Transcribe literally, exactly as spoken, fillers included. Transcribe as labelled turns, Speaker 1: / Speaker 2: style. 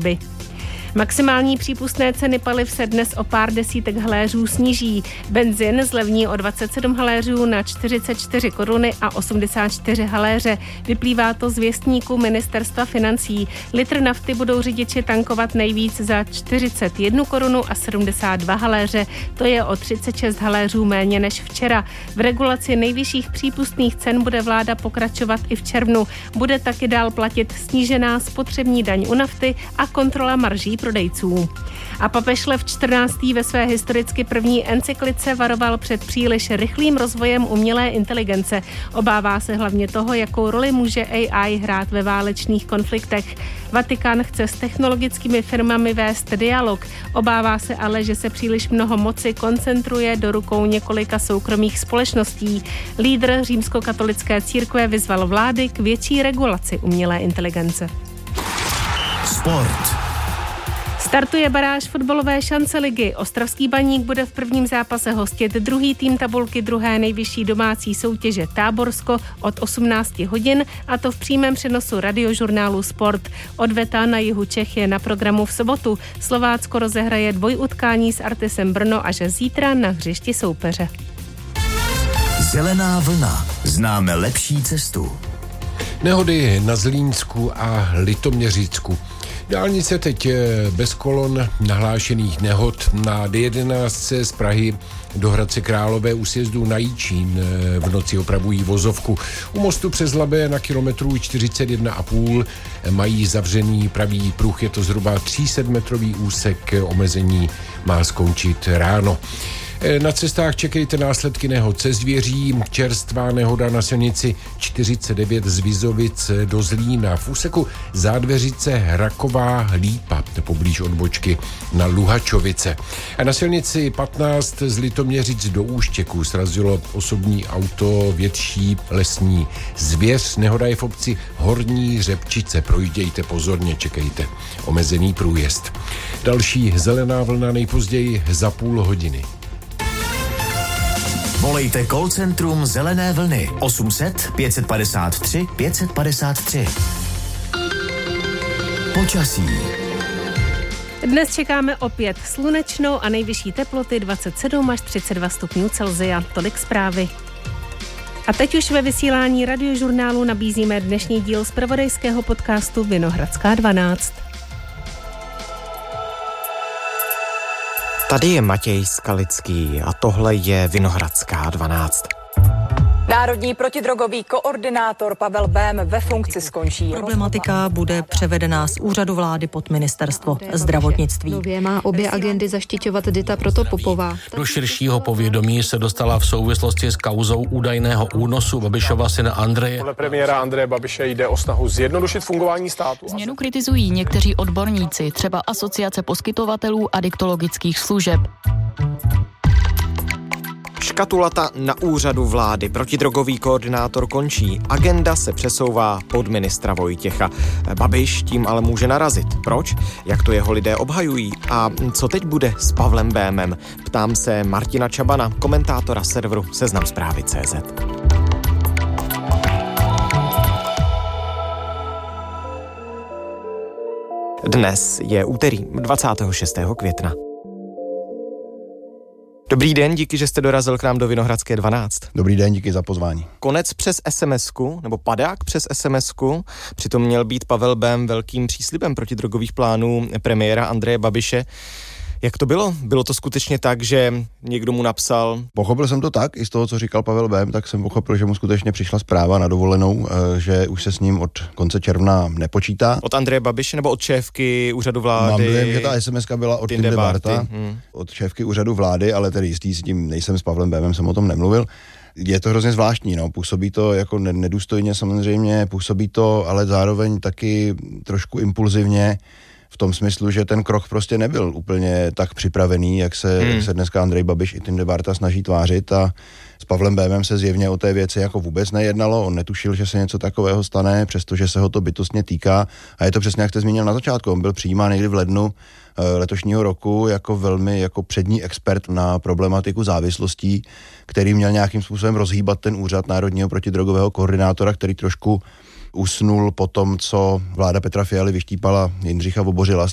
Speaker 1: spotřeby. Maximální přípustné ceny paliv se dnes o pár desítek haléřů sníží. Benzin zlevní o dvacet sedm haléřů na čtyřicet čtyři koruny a osmdesát čtyři haléře. Vyplývá to z věstníku Ministerstva financí. Litr nafty budou řidiči tankovat nejvíc za čtyřicet jedna korunu a sedmdesát dva haléře. To je o třicet šest haléřů méně než včera. V regulaci nejvyšších přípustných cen bude vláda pokračovat i v červnu. Bude taky dál platit snížená spotřební daň u nafty a kontrola marží prodejců. A papež Lev čtrnáctý ve své historicky první encyklice varoval před příliš rychlým rozvojem umělé inteligence. Obává se hlavně toho, jakou roli může A I hrát ve válečných konfliktech. Vatikán chce s technologickými firmami vést dialog. Obává se ale, že se příliš mnoho moci koncentruje do rukou několika soukromých společností. Lídr římskokatolické církve vyzval vlády k větší regulaci umělé inteligence.
Speaker 2: Sport.
Speaker 1: Startuje baráž fotbalové šance ligy. Ostravský Baník bude v prvním zápase hostit druhý tým tabulky druhé nejvyšší domácí soutěže Táborsko od osmnáct hodin, a to v přímém přenosu radiožurnálu Sport. Odveta na jihu Čech je na programu v sobotu. Slovácko rozehraje dvojutkání s Artisem Brno až zítra na hřišti soupeře.
Speaker 2: Zelená vlna. Známe lepší cestu.
Speaker 3: Nehody na Zlínsku a Litoměřicku. Dálnice teď bez kolon nahlášených nehod. Na D jedenáct z Prahy do Hradce Králové u sjezdu na Jičín v noci opravují vozovku. U mostu přes Labé na kilometru čtyřicet jedna a půl mají zavřený pravý pruh. Je to zhruba tři sta metrový úsek. Omezení má skončit ráno. Na cestách čekejte následky nehod se zvěří. Čerstvá nehoda na silnici čtyřicet devět z Vizovic do Zlína. V úseku Zádveřice Hraková Lípa, poblíž odbočky na Luhačovice. A na silnici patnáct z Litoměřic do Úštěku srazilo osobní auto větší lesní zvěř. Nehoda je v obci Horní Řepčice. Projdějte pozorně, čekejte. Omezený průjezd. Další zelená vlna nejpozději za půl hodiny.
Speaker 2: Volejte call centrum Zelené vlny osm set pět padesát tři pět padesát tři. Počasí.
Speaker 1: Dnes čekáme opět slunečno a nejvyšší teploty dvacet sedm až třicet dva stupňů Celsia. Tolik zprávy. A teď už ve vysílání radiožurnálu nabízíme dnešní díl zpravodajského podcastu Vinohradská dvanáct.
Speaker 4: Tady je Matěj Skalický a tohle je Vinohradská dvanáct.
Speaker 5: Národní protidrogový koordinátor Pavel Bém ve funkci skončí.
Speaker 6: Problematika bude převedená z úřadu vlády pod ministerstvo zdravotnictví.
Speaker 7: Nově má obě agendy zaštiťovat Dita Protopopová.
Speaker 8: Do širšího povědomí se dostala v souvislosti s kauzou údajného únosu Babišova syna Andreje.
Speaker 9: Podle premiéra Andreje Babiše jde o snahu zjednodušit fungování státu.
Speaker 10: Změnu kritizují někteří odborníci, třeba Asociace poskytovatelů adiktologických služeb.
Speaker 4: Škatulata na úřadu vlády. Protidrogový koordinátor končí. Agenda se přesouvá pod ministra Vojtěcha. Babiš tím ale může narazit. Proč? Jak to jeho lidé obhajují? A co teď bude s Pavlem Bémem? Ptám se Martina Čabana, komentátora serveru Seznam Zprávy tečka cé zet. Dnes je úterý dvacátého šestého května. Dobrý den, díky, že jste dorazil k nám do Vinohradské dvanáct.
Speaker 11: Dobrý den, díky za pozvání.
Speaker 4: Konec přes SMSku, nebo padák přes SMSku, přitom měl být Pavel Bém velkým příslibem protidrogových plánů premiéra Andreje Babiše. Jak to bylo? Bylo to skutečně tak, že někdo mu napsal?
Speaker 11: Pochopil jsem to tak, i z toho, co říkal Pavel Bém, tak jsem pochopil, že mu skutečně přišla zpráva na dovolenou, že už se s ním od konce června nepočítá.
Speaker 4: Od Andreje Babiše nebo od šéfky úřadu vlády?
Speaker 11: Mám dojem, že ta SMSka byla od Tinde Barta, hmm. od šéfky úřadu vlády, ale tedy jistý s tím nejsem, s Pavlem Bémem jsem o tom nemluvil. Je to hrozně zvláštní, no. Působí to jako nedůstojně samozřejmě, působí to ale zároveň taky trošku impulzivně, v tom smyslu, že ten krok prostě nebyl úplně tak připravený, jak se, hmm. jak se dneska Andrej Babiš i Tinde Barta snaží tvářit, a s Pavlem Bémem se zjevně o té věci jako vůbec nejednalo, on netušil, že se něco takového stane, přestože se ho to bytostně týká, a je to přesně, jak jste zmínil na začátku, on byl přijímán někdy v lednu letošního roku jako velmi jako přední expert na problematiku závislostí, který měl nějakým způsobem rozhýbat ten úřad národního protidrogového koordinátora, který trošku usnul po tom, co vláda Petra Fialy vyštípala Jindřicha Vobořila z